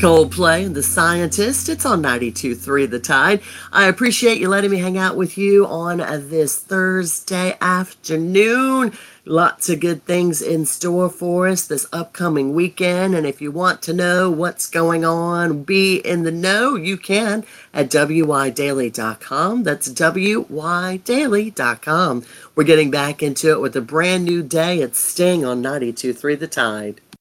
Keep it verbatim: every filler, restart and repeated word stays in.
Coldplay and The Scientist. It's on ninety-two point three The Tide. I appreciate you letting me hang out with you on uh, this Thursday afternoon. Lots of good things in store for us this upcoming weekend. And if you want to know what's going on, be in the know, you can at W Y daily dot com. That's W Y daily dot com. We're getting back into it with a brand new day. It's Sting on ninety-two point three The Tide.